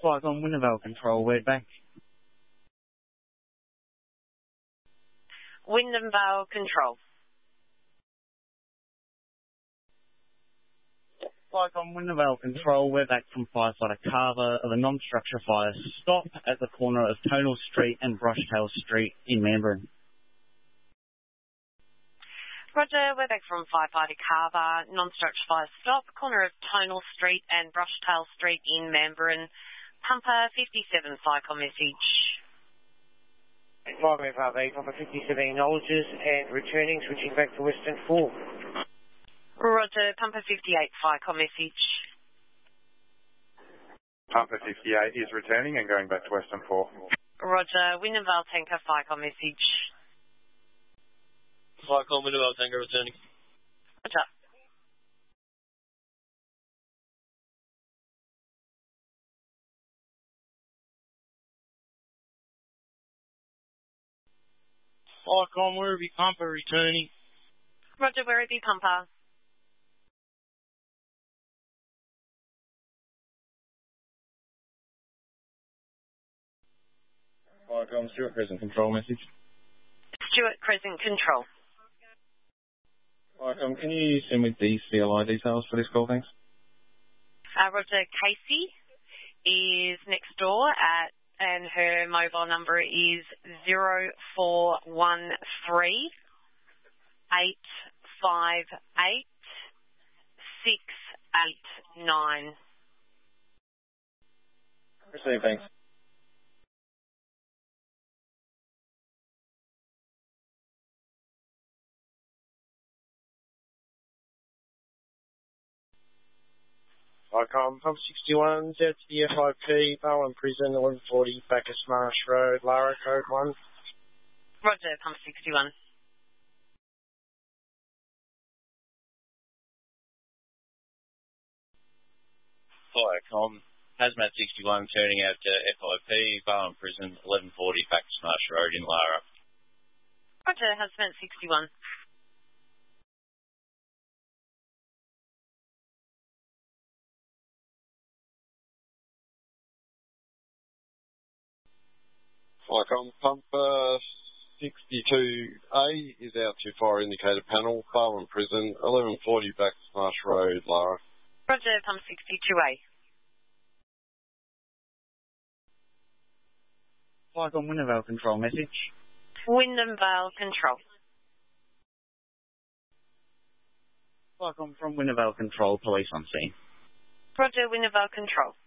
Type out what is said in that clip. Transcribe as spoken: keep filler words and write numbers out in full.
Flight on Wintervale Control, we're back. Wintervale Control. Flight on Wintervale Control, we're back from firefighter Carver of a non-structure fire stop at the corner of Tonal Street and Brushtail Street in Mandarin. Roger, we're back from firefighter Carver, non-structure fire stop, corner of Tonal Street and Brushtail Street in Mandarin. Pumper fifty-seven, FICOM message. five F R B, Pumper fifty-seven acknowledges and returning, switching back to Western four. Roger, Pumper fifty-eight, FICOM message. Pumper fifty-eight is returning and going back to Western four. Roger, Wintervale Tanker, FICOM message. FICOM, Wintervale Tanker returning. Roger. FICOM, Werribee Pumper returning. Roger, Werribee Pumper. FICOM, Stuart Crescent Control message. Stuart Crescent Control. FICOM, can you send me the C L I details for this call, thanks? Uh, Roger, Casey is next door at, and her mobile number is zero four one three eight five eight six eight nine. Receive, thanks. FICOM, Pump sixty-one, Z to the F I P, Bowen Prison, eleven forty, Bacchus Marsh Road, Lara, code one. Roger, Pump sixty-one. FICOM, Hazmat sixty-one turning out to F I P, Bowen Prison, eleven forty, Bacchus Marsh Road in Lara. Roger, Hazmat sixty-one. FICOM, Pump uh, sixty-two A is out to fire indicator panel, Barwon Prison, eleven forty Bacchus Marsh Road, Lara. Roger, Pump sixty-two A. FICOM Wintervale Control message. Wintervale Control. FICOM from Wintervale Control, police on scene. Roger, Wintervale Control.